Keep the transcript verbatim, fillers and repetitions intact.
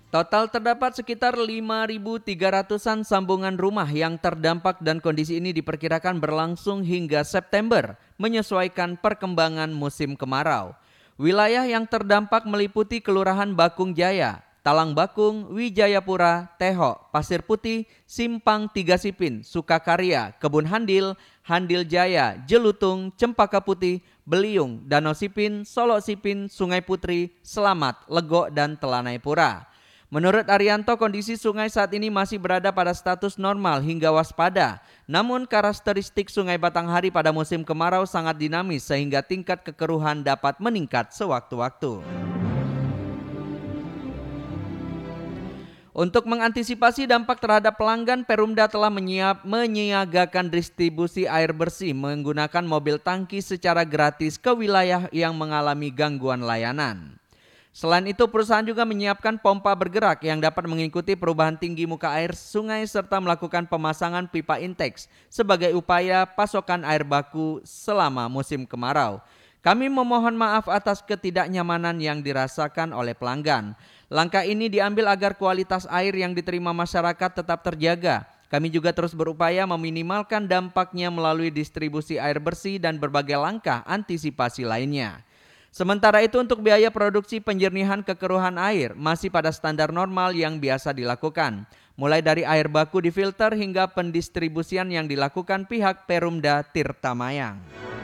Total terdapat sekitar lima ribu tiga ratusan sambungan rumah yang terdampak dan kondisi ini diperkirakan berlangsung hingga September, menyesuaikan perkembangan musim kemarau. Wilayah yang terdampak meliputi Kelurahan Bakung Jaya, Talang Bakung, Wijayapura, Teho, Pasir Putih, Simpang Tiga Sipin, Sukakarya, Kebun Handil, Handil Jaya, Jelutung, Cempaka Putih, Beliung, Danau Sipin, Solo Sipin, Sungai Putri, Selamat, Lego, dan Telanai Pura. Menurut Arianto, kondisi sungai saat ini masih berada pada status normal hingga waspada. Namun karakteristik Sungai Batanghari pada musim kemarau sangat dinamis sehingga tingkat kekeruhan dapat meningkat sewaktu-waktu. Untuk mengantisipasi dampak terhadap pelanggan, Perumda telah menyiap, menyiagakan distribusi air bersih menggunakan mobil tangki secara gratis ke wilayah yang mengalami gangguan layanan. Selain itu, perusahaan juga menyiapkan pompa bergerak yang dapat mengikuti perubahan tinggi muka air sungai serta melakukan pemasangan pipa intake sebagai upaya pasokan air baku selama musim kemarau. Kami memohon maaf atas ketidaknyamanan yang dirasakan oleh pelanggan. Langkah ini diambil agar kualitas air yang diterima masyarakat tetap terjaga. Kami juga terus berupaya meminimalkan dampaknya melalui distribusi air bersih dan berbagai langkah antisipasi lainnya. Sementara itu, untuk biaya produksi penjernihan kekeruhan air masih pada standar normal yang biasa dilakukan, mulai dari air baku difilter hingga pendistribusian yang dilakukan pihak Perumda Tirta Mayang.